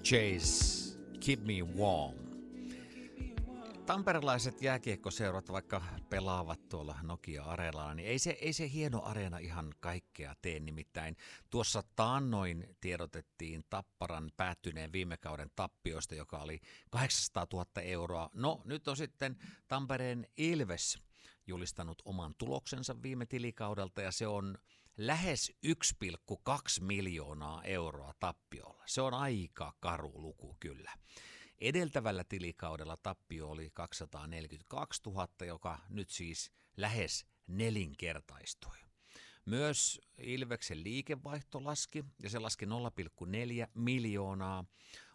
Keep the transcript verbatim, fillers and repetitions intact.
Jays, Keep Me Warm. Tamperelaiset jääkiekkoseurat vaikka pelaavat tuolla Nokia-areenalla, niin ei se, ei se hieno areena ihan kaikkea tee. Nimittäin tuossa taannoin tiedotettiin Tapparan päättyneen viime kauden tappioista, joka oli kahdeksansataatuhatta euroa. No nyt on sitten Tampereen Ilves julistanut oman tuloksensa viime tilikaudelta ja se on lähes yksi pilkku kaksi miljoonaa euroa tappiolla. Se on aika karu luku kyllä. Edeltävällä tilikaudella tappio oli kaksisataaneljäkymmentäkaksituhatta, joka nyt siis lähes nelinkertaistui. Myös Ilveksen liikevaihto laski ja se laski nolla pilkku neljä miljoonaa.